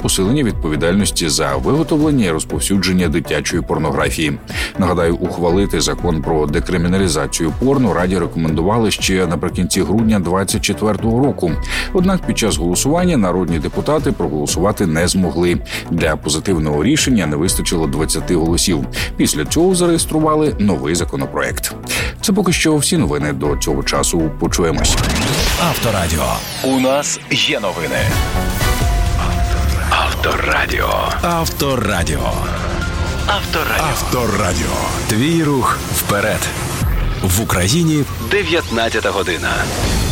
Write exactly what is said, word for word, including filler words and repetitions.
посилення відповідальності за виготовлення і розповсюдження дитячої порнографії. Нагадаю, ухвалити закон про декриміналізацію порно Раді рекомендували ще наприкінці грудня двадцять четвертого року. Однак під час голосування народні депутати проголосувати не змогли. Для позитивного рішення не вистачило двадцяти голосів. Після цього зареєстрували новий законопроект. Це поки що всі новини до цього часу. Почуємось. Авторадіо. У нас є новини. Авторадіо. Авторадіо. Авторадіо. Авторадіо. Твій рух вперед. В Україні дев'ятнадцята година.